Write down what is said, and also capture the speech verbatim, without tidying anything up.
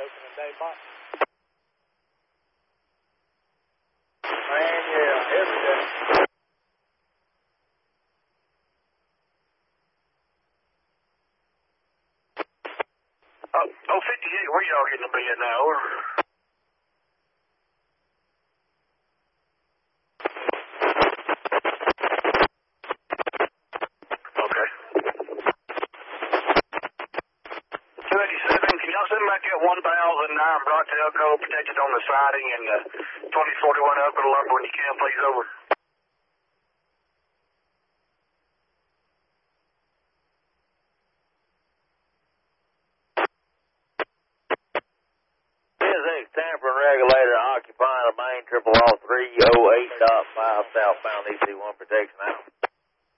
opening day box. Man, yeah, every day. Oh, oh, fifty-eight, where y'all getting to be at now? Over. Okay. two eighty-seven, can y'all send back that one thousand nine Brocktail code protected on the siding and the twenty forty-one up and lumber when you can, please, over? Tampering regulator occupying a main triple oh three oh eight dot five southbound E C one protection out.